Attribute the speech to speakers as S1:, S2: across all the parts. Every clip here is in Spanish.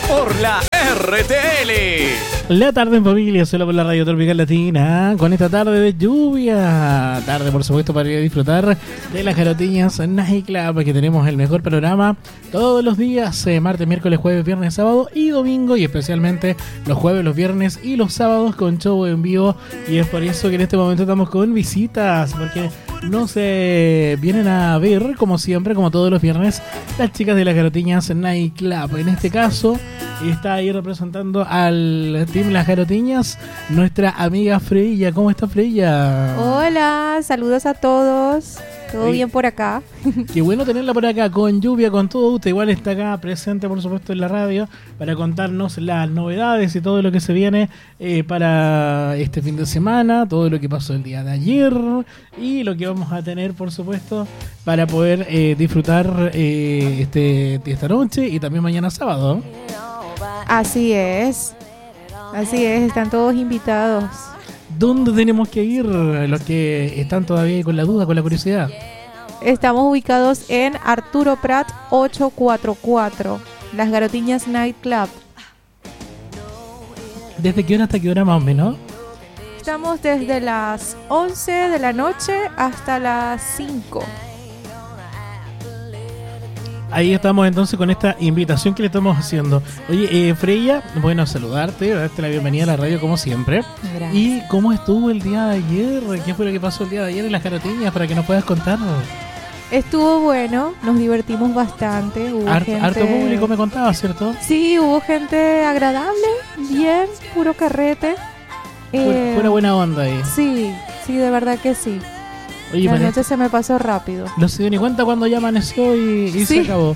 S1: por la RTL.
S2: La tarde en familia, solo por la Radio Tropical Latina, con esta tarde de lluvia. Tarde, por supuesto, para ir a disfrutar de las Garotiñas Night Club, que tenemos el mejor panorama todos los días, martes, miércoles, jueves, viernes, sábado y domingo, y especialmente los jueves, los viernes y los sábados con show en vivo. Y es por eso que en este momento estamos con visitas, porque nos vienen a ver, como siempre, como todos los viernes, las chicas de las Garotiñas Night Club. En este caso, está ahí representando al Team Las Garotiñas nuestra amiga Freya. ¿Cómo está Freya?
S3: Hola, saludos a todos. ¿Todo
S2: Sí.
S3: bien por acá?
S2: Qué bueno tenerla por acá, con lluvia, con todo. Usted igual está acá presente, por supuesto, en la radio para contarnos las novedades y todo lo que se viene para este fin de semana, todo lo que pasó el día de ayer y lo que vamos a tener, por supuesto, para poder disfrutar esta noche y también mañana sábado.
S3: Así es, están todos invitados.
S2: ¿Dónde tenemos que ir los que están todavía con la duda, con la curiosidad?
S3: Estamos ubicados en Arturo Prat 844, Las Garotiñas Night Club.
S2: ¿Desde qué hora hasta qué hora más o menos?
S3: Estamos desde las 11 de la noche hasta las 5.
S2: Ahí estamos entonces con esta invitación que le estamos haciendo. Oye, Freya, bueno, saludarte, darte la bienvenida a la radio como siempre.
S3: Gracias.
S2: ¿Y cómo estuvo el día de ayer? ¿Qué fue lo que pasó el día de ayer en Las Garotiñas para que nos puedas contar?
S3: Estuvo bueno, nos divertimos bastante. Hubo
S2: Harto público me contaba, ¿cierto?
S3: Sí, hubo gente agradable, bien, puro carrete.
S2: Pura buena onda ahí.
S3: Sí, de verdad que sí.
S2: Oye,
S3: La noche se me pasó rápido.
S2: no se dio ni cuenta cuando ya amaneció y
S3: Sí.
S2: se acabó.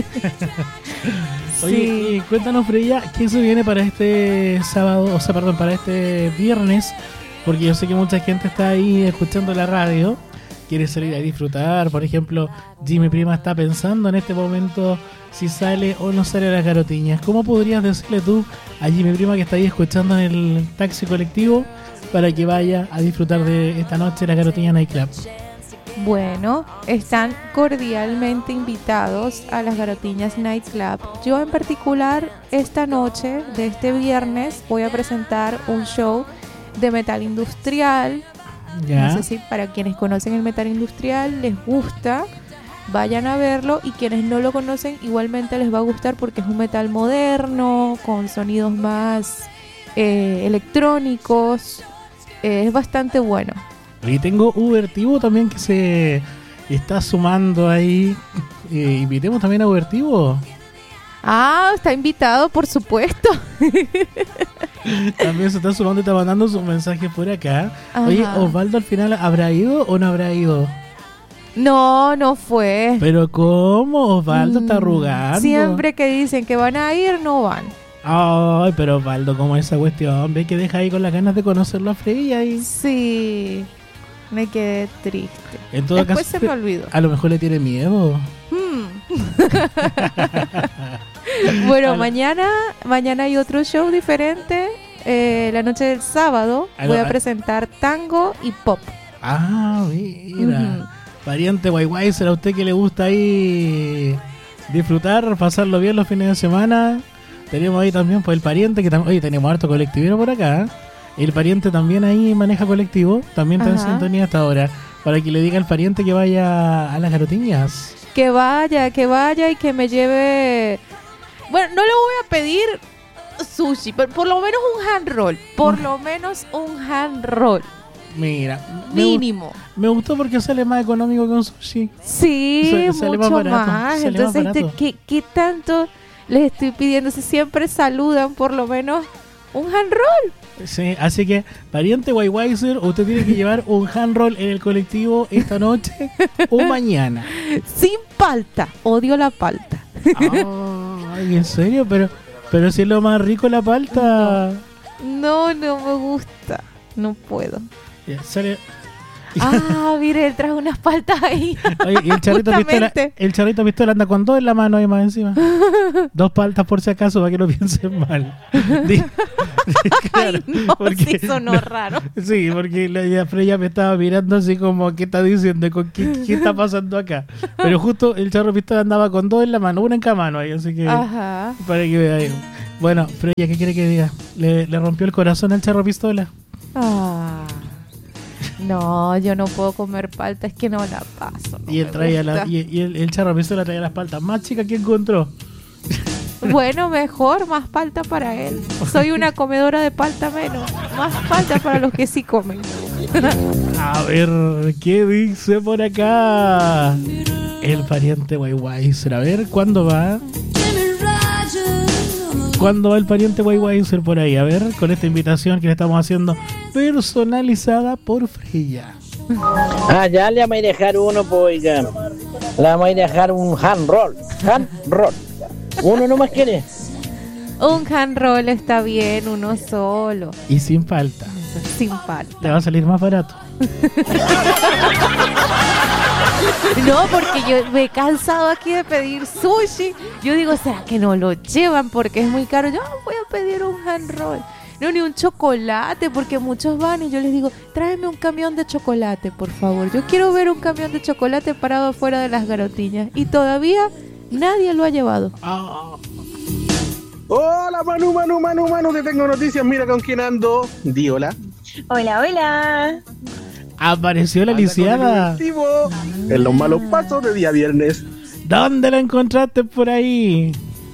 S2: Oye,
S3: Sí.
S2: y cuéntanos, Freya, ¿qué se viene para este sábado, para este viernes? Porque yo sé que mucha gente está ahí escuchando la radio, quiere salir a disfrutar. Por ejemplo, Jimmy Prima está pensando en este momento si sale o no sale a Las Garotiñas. ¿Cómo podrías decirle tú a Jimmy Prima que está ahí escuchando en el taxi colectivo para que vaya a disfrutar de esta noche Las Garotiñas Night Club?
S3: Bueno, están cordialmente invitados a Las Garotiñas Night Club. Yo en particular, esta noche de este viernes voy a presentar un show de metal industrial.
S2: ¿Ya?
S3: No sé si para quienes conocen el metal industrial les gusta, vayan a verlo, y quienes no lo conocen igualmente les va a gustar porque es un metal moderno, con sonidos más electrónicos. Es bastante bueno.
S2: Y tengo Ubertivo también que se está sumando ahí. Invitemos también a Ubertivo.
S3: Ah, está invitado, por supuesto.
S2: También se está sumando y está mandando sus mensajes por acá.
S3: Ajá.
S2: Oye, ¿Osvaldo al final habrá ido o no habrá ido?
S3: No fue.
S2: Pero ¿cómo? Osvaldo está arrugando.
S3: Siempre que dicen que van a ir, no van.
S2: Ay, pero Osvaldo, ¿cómo es esa cuestión? Ve que deja ahí con las ganas de conocerlo a Freya y...
S3: Sí, me quedé triste.
S2: En todo
S3: Después
S2: caso,
S3: se me olvidó.
S2: a lo mejor le tiene miedo.
S3: Bueno, mañana hay otro show diferente. La noche del sábado voy a presentar tango y pop.
S2: Ah, mira. Pariente guay, ¿será usted que le gusta ahí disfrutar, pasarlo bien los fines de semana? Tenemos ahí también pues el pariente que también, oye, tenemos harto colectivero por acá, ¿eh? El pariente también ahí maneja colectivo, también está en sintonía hasta ahora, para que le diga al pariente que vaya a Las Garotiñas.
S3: Que vaya y que me lleve... Bueno, no le voy a pedir sushi, pero por lo menos un hand roll. Por lo menos un hand roll.
S2: Mira,
S3: mínimo.
S2: Me gustó porque sale más económico que un sushi.
S3: Sí,
S2: sale
S3: mucho
S2: más barato,
S3: más.
S2: sale más
S3: Entonces,
S2: barato.
S3: ¿qué tanto les estoy pidiendo? Si siempre saludan por lo menos un hand roll.
S2: Sí, así que, pariente Guayguayser, usted tiene que llevar un hand roll en el colectivo esta noche o mañana.
S3: Sin palta. Odio la palta.
S2: Ay, ¿en serio? Pero si es lo más rico la palta.
S3: No me gusta. No puedo.
S2: Ya, sale.
S3: Ah, mire, él trajo unas paltas ahí.
S2: Oye, y el charrito pistola anda con dos en la mano ahí más encima. Dos paltas por si acaso, para que no piensen mal.
S3: Claro, ay, no, porque, sí sonó raro.
S2: Sí, porque la Freya me estaba mirando así como, ¿qué está diciendo? ¿Qué está pasando acá? Pero justo el charro pistola andaba con dos en la mano, una en cada mano ahí, así que...
S3: Ajá.
S2: Para que vea ahí. Bueno, Freya, ¿qué quiere que diga? ¿Le rompió el corazón al Charro Pistola?
S3: No, yo no puedo comer palta, es que no la paso. No
S2: Y él
S3: me
S2: traía
S3: gusta.
S2: el Charro Pistola traía las paltas más chicas que encontró.
S3: Bueno, mejor, más palta para él. Soy una comedora de palta menos. Más palta para los que sí comen.
S2: A ver, ¿qué dice por acá? El pariente Weiweiser. A ver, ¿cuándo va? ¿Cuándo va el pariente Weiweiser por ahí? A ver, con esta invitación que le estamos haciendo personalizada por Freya.
S4: Ya le vamos a dejar uno, pues, oiga. Le vamos a dejar un hand roll. Hand roll. Uno nomás quiere.
S3: Un hand roll está bien, uno solo.
S2: Y sin falta.
S3: Sin falta.
S2: Te va a salir más barato.
S3: No, porque yo me he cansado aquí de pedir sushi. Yo digo, ¿será que no lo llevan? Porque es muy caro. Yo voy a pedir un hand roll. No, ni un chocolate, porque muchos van y yo les digo, tráeme un camión de chocolate, por favor. Yo quiero ver un camión de chocolate parado afuera de las garotiñas. Y todavía nadie lo ha llevado.
S5: Hola, Manu, te tengo noticias, mira con quién ando. Di hola.
S6: Hola.
S2: Apareció la lisiada.
S5: En los malos pasos de día viernes.
S2: ¿Dónde la encontraste por ahí?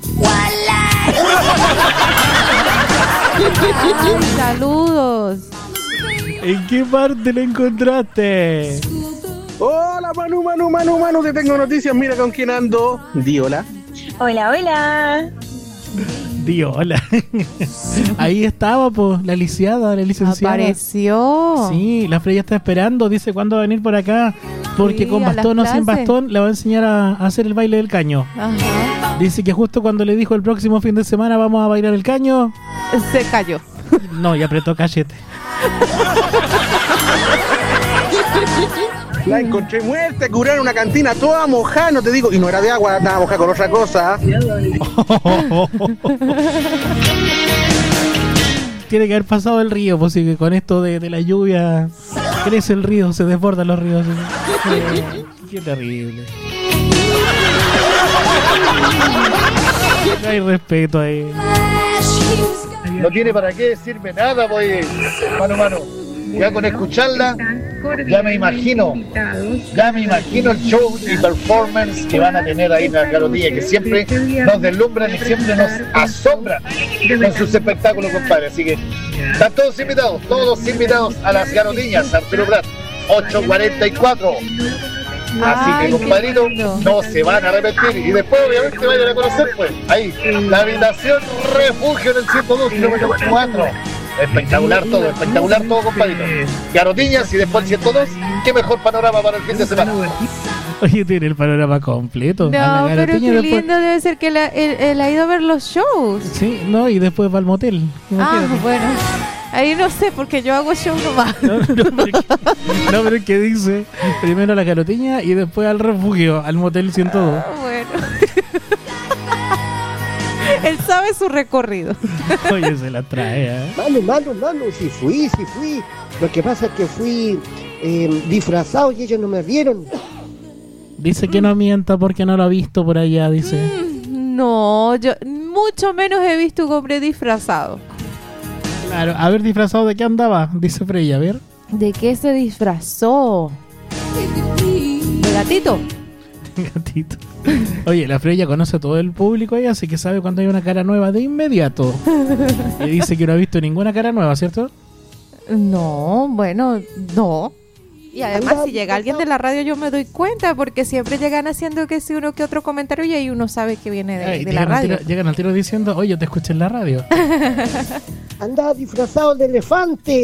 S3: Ay, saludos.
S2: ¿En qué parte la encontraste?
S5: Hola, Manu, te tengo noticias, mira con quién ando. Di hola.
S6: Hola.
S2: Di hola. Ahí estaba, pues, la lisiada, la licenciada.
S3: Apareció.
S2: Sí, la Freya está esperando. Dice cuándo va a venir por acá. Porque
S3: Sí,
S2: con
S3: a
S2: bastón o
S3: las
S2: sin
S3: clases.
S2: bastón le va a enseñar a hacer el baile del caño.
S3: Ajá.
S2: Dice que justo cuando le dijo el próximo fin de semana vamos a bailar el caño,
S3: Se cayó.
S2: no, y apretó cachete.
S5: La encontré muerta, curar en una cantina toda mojada, no te digo. Y no era de agua, estaba mojada con otra cosa.
S2: Tiene que haber pasado el río, pues sí, que con esto de la lluvia crece el río, se desbordan los ríos. Qué terrible. No hay respeto ahí.
S7: No tiene para qué decirme nada, pues, mano. Ya con escucharla, ya me imagino el show y performance que van a tener ahí en las garotillas, que siempre nos deslumbran y siempre nos asombran con sus espectáculos, compadre. Así que están todos invitados a las garotillas, Arturo Prat, 8:44. Así
S3: Ay,
S7: que,
S3: qué
S7: compadrito,
S3: lindo.
S7: no se van a arrepentir. Y después, obviamente, vayan a conocer, pues, ahí, la habitación refugio en el 102, kilómetro 4. Espectacular todo, compadrito. Garotiñas y después el 102. Qué mejor panorama para el fin de semana.
S2: Oye, tiene el panorama completo. A la
S3: No, pero
S2: Garotiña
S3: qué
S2: después-
S3: lindo debe ser que él ha ido a ver los shows.
S2: Sí, no, y después va al motel.
S3: Ah,
S2: Imagínate.
S3: bueno. Ahí no sé, porque yo hago show nomás.
S2: No, pero es que dice primero a la Garotiña y después al refugio, al motel 102.
S3: Bueno. Él sabe su recorrido.
S2: Oye, se la trae, ¿eh?
S8: Mano, si fui. Lo que pasa es que fui disfrazado y ellos no me vieron.
S2: Dice que no mienta porque no lo ha visto por allá, dice.
S3: No, yo mucho menos he visto un hombre disfrazado.
S2: Claro, a ver, disfrazado de qué andaba, dice Freya, a ver.
S3: ¿De qué se disfrazó? ¿De gatito?
S2: Gatito. Oye, la Freya conoce a todo el público ahí, así que sabe cuando hay una cara nueva de inmediato. Y dice que no ha visto ninguna cara nueva, ¿cierto?
S3: No, bueno, no. Y además, si llega alguien de la radio, yo me doy cuenta, porque siempre llegan haciendo que si uno que otro comentario y ahí uno sabe que viene
S2: Ay,
S3: de la radio.
S2: llegan al tiro diciendo, oye, te escuché en la radio.
S8: Andaba disfrazado de elefante.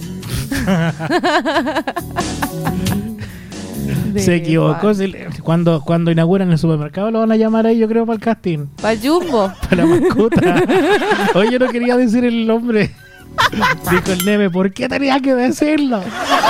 S2: Se equivocó. Cuando inauguran el supermercado lo van a llamar ahí, yo creo, para el casting.
S3: Para el Jumbo.
S2: Para la mascota. Oye, no quería decir el nombre. Dijo el Neme, ¿por qué tenía que decirlo?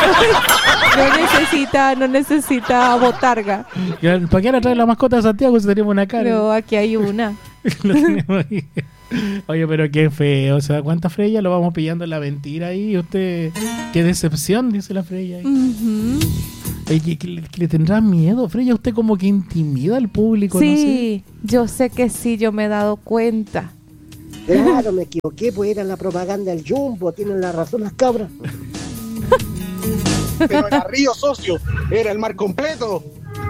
S3: No necesita botarga.
S2: ¿Para qué le trae la mascota de Santiago si tenemos una cara?
S3: Pero aquí hay una.
S2: Lo tenemos ahí. Oye, pero qué feo. ¿Se da cuenta, Freya? Lo vamos pillando en la mentira ahí. Usted, qué decepción, dice la Freya ahí.
S3: Ujú.
S2: Oye, que le tendrá miedo, Freya. Usted como que intimida al público,
S3: Sí, yo sé que sí, yo me he dado cuenta.
S8: Claro, me equivoqué, pues era la propaganda del Jumbo, tienen la razón las cabras.
S5: Pero era Río, socio, era el mar completo.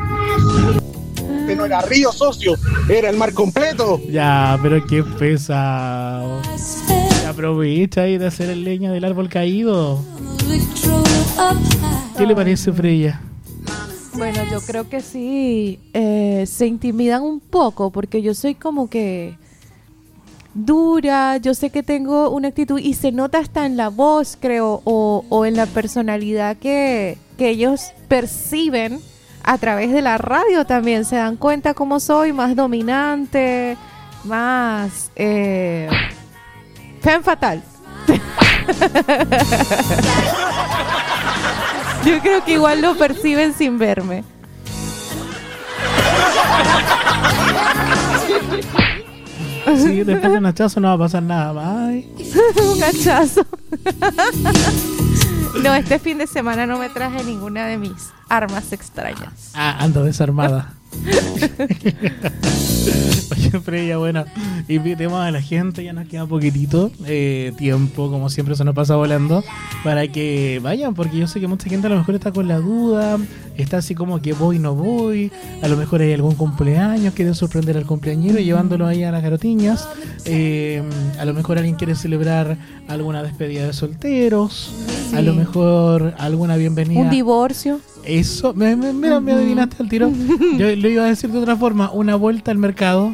S5: Pero era Río, socio, era el mar completo.
S2: Ya, pero qué pesado. Se aprovecha ahí de hacer el leña del árbol caído. ¿Qué le parece, Freya?
S3: Bueno, yo creo que sí, se intimidan un poco porque yo soy como que dura, yo sé que tengo una actitud y se nota hasta en la voz, creo, o en la personalidad que ellos perciben a través de la radio también. Se dan cuenta cómo soy, más dominante, más femme fatal. Yo creo que igual lo perciben sin verme.
S2: Sí, después de un hachazo no va a pasar nada más.
S3: Un hachazo. No, este fin de semana no me traje ninguna de mis armas extrañas.
S2: Ando desarmada. Oye, Freya, bueno, invitemos a la gente, ya nos queda poquitito tiempo, como siempre se nos pasa volando, para que vayan, porque yo sé que mucha gente a lo mejor está con la duda, está así como que voy, no voy, a lo mejor hay algún cumpleaños, quieren sorprender al cumpleañero llevándolo ahí a las Garotiñas, a lo mejor alguien quiere celebrar alguna despedida de solteros, sí. A lo mejor alguna bienvenida.
S3: Un divorcio.
S2: Eso, mira, me adivinaste al tiro. Yo lo iba a decir de otra forma, una vuelta al mercado.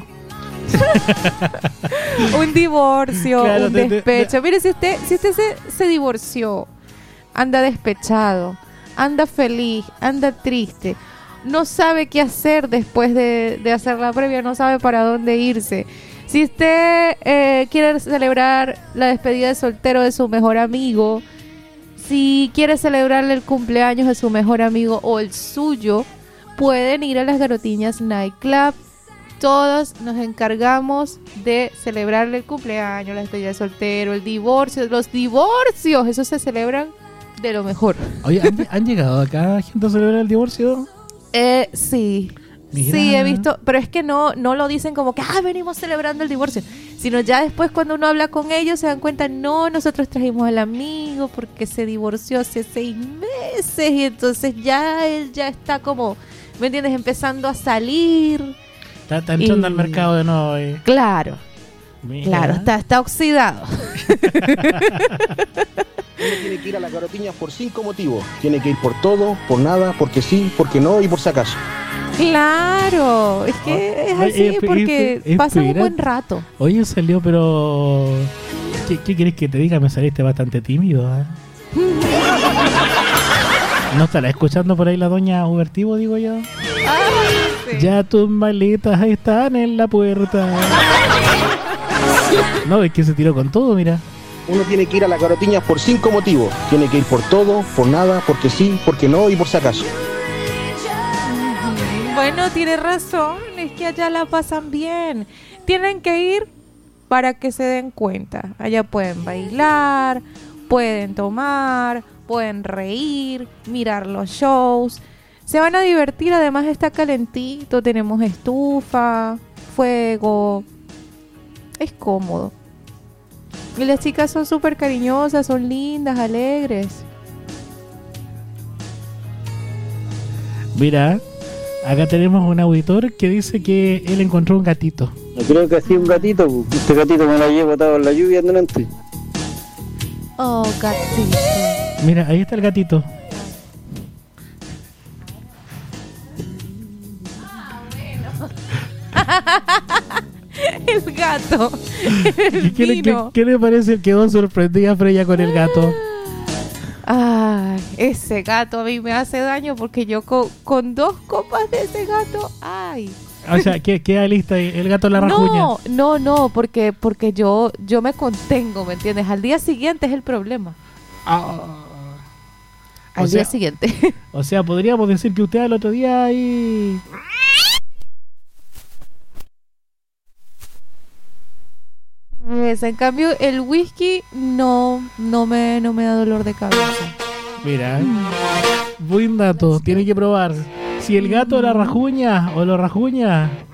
S3: Un divorcio, claro, un despecho. Mire, si usted se divorció, anda despechado, anda feliz, anda triste, no sabe qué hacer después de hacer la previa, no sabe para dónde irse. Si usted quiere celebrar la despedida de soltero de su mejor amigo, si quiere celebrarle el cumpleaños de su mejor amigo o el suyo, pueden ir a las Garotiñas Nightclub. Todos nos encargamos de celebrarle el cumpleaños, la despedida de soltero, el divorcio. Los divorcios, esos se celebran de lo mejor.
S2: Oye, ¿han llegado acá gente a celebrar el divorcio?
S3: Sí.
S2: Mira.
S3: Sí, he visto, pero es que no lo dicen como que venimos celebrando el divorcio, sino ya después cuando uno habla con ellos se dan cuenta, no, nosotros trajimos al amigo porque se divorció hace 6 meses y entonces ya él ya está como, ¿me entiendes? Empezando a salir.
S2: Está entrando al mercado de nuevo.
S3: Claro.
S2: Mira.
S3: Claro, está oxidado.
S5: Uno tiene que ir a las Garotiñas por 5 motivos. Tiene que ir por todo, por nada, porque sí, porque no y por si acaso.
S3: Claro, es que es así porque pasan un buen rato.
S2: Oye, salió, pero ¿qué quieres que te diga? Me saliste bastante tímido, ¿eh? ¿No estará escuchando por ahí la doña Hubertivo, digo yo? Sí. Ya tus maletas están en la puerta. No, es que se tiró con todo, mira.
S5: Uno tiene que ir a las Garotiñas por 5 motivos. Tiene que ir por todo, por nada, porque sí, porque no y por si acaso.
S3: Bueno, tiene razón, es que allá la pasan bien. Tienen que ir para que se den cuenta. Allá pueden bailar, pueden tomar, pueden reír, mirar los shows. Se van a divertir, además está calentito, tenemos estufa, fuego. Es cómodo. Y las chicas son súper cariñosas, son lindas, alegres.
S2: Mira, acá tenemos un auditor que dice que él encontró un gatito.
S9: No creo que así un gatito, este gatito me lo llevo botado en la lluvia delante.
S3: Oh, gatito.
S2: Mira, ahí está el gatito.
S3: El gato.
S2: ¿Qué le parece? Quedó sorprendida Freya con el gato.
S3: Ay, ese gato a mí me hace daño porque yo con 2 copas de ese gato, ay.
S2: O sea, queda lista el gato la rajuña.
S3: No, porque yo me contengo, ¿me entiendes? Al día siguiente es el problema. Al día siguiente.
S2: O sea, podríamos decir que usted al otro día ahí...
S3: En cambio, el whisky no me da dolor de cabeza.
S2: Mira, buen dato, tiene que probar. Si el gato la rajuña o lo rajuña,